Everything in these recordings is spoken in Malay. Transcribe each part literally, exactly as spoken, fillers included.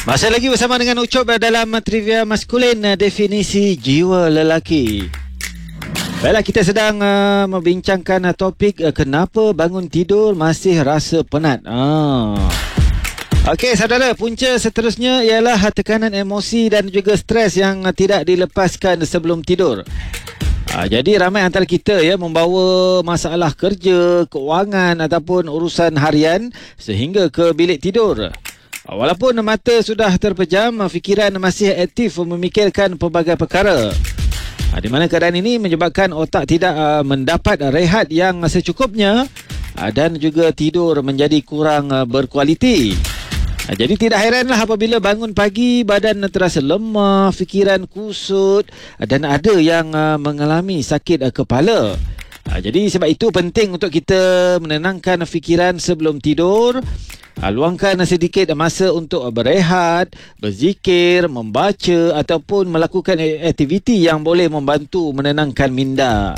Masih lagi bersama dengan Ucop dalam trivia maskulin, definisi jiwa lelaki. Baiklah, kita sedang uh, membincangkan uh, topik uh, kenapa bangun tidur masih rasa penat. Ah. Okey, saudara, punca seterusnya ialah tekanan emosi dan juga stres yang uh, tidak dilepaskan sebelum tidur. Uh, jadi ramai antara kita ya membawa masalah kerja, keuangan ataupun urusan harian sehingga ke bilik tidur. Walaupun mata sudah terpejam, fikiran masih aktif memikirkan pelbagai perkara. Di mana keadaan ini menyebabkan otak tidak mendapat rehat yang secukupnya dan juga tidur menjadi kurang berkualiti. Jadi tidak heranlah apabila bangun pagi badan terasa lemah, fikiran kusut dan ada yang mengalami sakit kepala. Jadi sebab itu penting untuk kita menenangkan fikiran sebelum tidur. Luangkan sedikit masa untuk berehat, berzikir, membaca ataupun melakukan aktiviti yang boleh membantu menenangkan minda.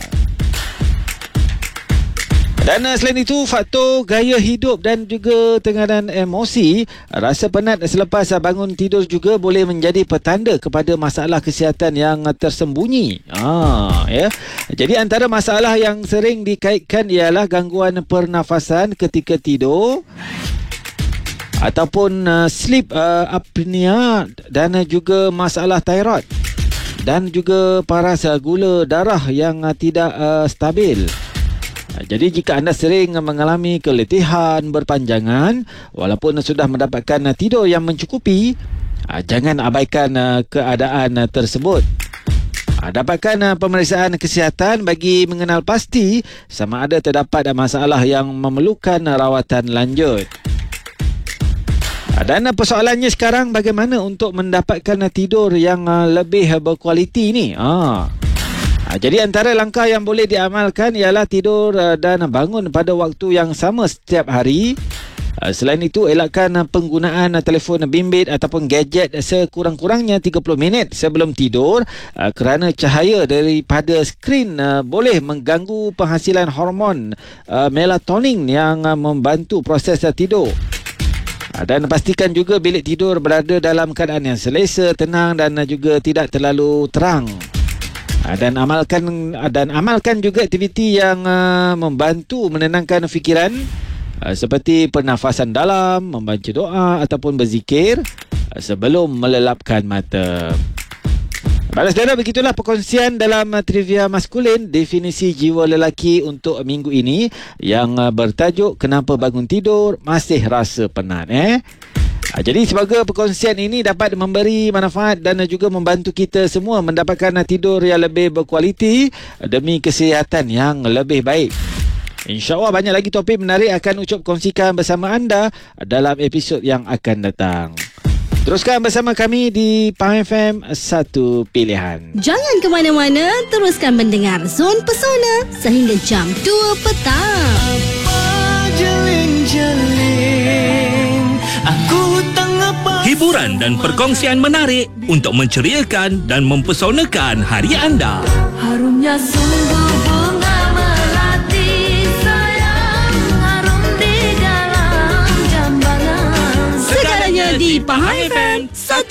Dan selain itu, faktor gaya hidup dan juga tekanan emosi, rasa penat selepas bangun tidur juga boleh menjadi petanda kepada masalah kesihatan yang tersembunyi. Ah, ya. Jadi antara masalah yang sering dikaitkan ialah gangguan pernafasan ketika tidur, ataupun uh, sleep uh, apnea dan uh, juga masalah thyroid dan juga paras uh, gula darah yang uh, tidak uh, stabil. Uh, jadi jika anda sering uh, mengalami keletihan berpanjangan walaupun uh, sudah mendapatkan uh, tidur yang mencukupi, uh, jangan abaikan uh, keadaan uh, tersebut. Uh, dapatkan uh, pemeriksaan kesihatan bagi mengenal pasti sama ada terdapat uh, masalah yang memerlukan uh, rawatan lanjut. Dan persoalannya sekarang, bagaimana untuk mendapatkan tidur yang lebih berkualiti ni? Ah. Jadi antara langkah yang boleh diamalkan ialah tidur dan bangun pada waktu yang sama setiap hari. Selain itu, elakkan penggunaan telefon bimbit ataupun gadget sekurang-kurangnya tiga puluh minit sebelum tidur kerana cahaya daripada skrin boleh mengganggu penghasilan hormon melatonin yang membantu proses tidur. Dan pastikan juga bilik tidur berada dalam keadaan yang selesa, tenang dan juga tidak terlalu terang. Dan amalkan dan amalkan juga aktiviti yang uh, membantu menenangkan fikiran uh, seperti pernafasan dalam, membaca doa ataupun berzikir uh, sebelum melelapkan mata. Baiklah saudara, begitulah perkongsian dalam uh, trivia maskulin, definisi jiwa lelaki untuk minggu ini yang uh, bertajuk kenapa bangun tidur masih rasa penat. Eh? Uh, jadi semoga perkongsian ini dapat memberi manfaat dan uh, juga membantu kita semua mendapatkan uh, tidur yang lebih berkualiti uh, demi kesihatan yang lebih baik. InsyaAllah banyak lagi topik menarik akan Ucop kongsikan bersama anda dalam episod yang akan datang. Teruskan bersama kami di Pahang F M, satu pilihan. Jangan ke mana-mana, teruskan mendengar Zon Pesona sehingga jam dua petang. Apa jeling-jeling, aku tengah pas. Hiburan dan perkongsian menarik untuk menceriakan dan mempesonakan hari anda. Harumnya sungguh bunga melati sayang, harum di dalam jambangan. Segalanya di Pahang F M.